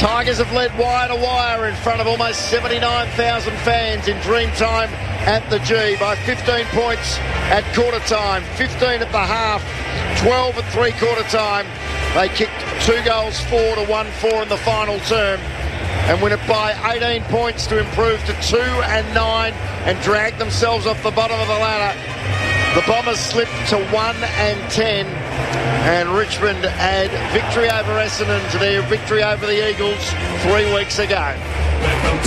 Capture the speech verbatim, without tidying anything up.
Tigers have led wire to wire in front of almost seventy-nine thousand fans in Dreamtime at the G by fifteen points at quarter time, fifteen at the half, twelve at three quarter time. They kicked two goals four to one four in the final term and win it by eighteen points to improve to two and nine and drag themselves off the bottom of the ladder. The Bombers slipped to one and ten, and Richmond had victory over Essendon to their victory over the Eagles three weeks ago.